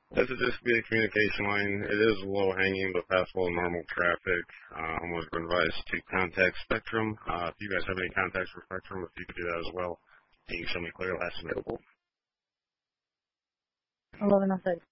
This would just be a communication line. It is low-hanging but passable in normal traffic. Homeowners were advised to contact Spectrum. If you guys have any contacts for Spectrum, if you could do that as well, can you show me clear last available? 1106.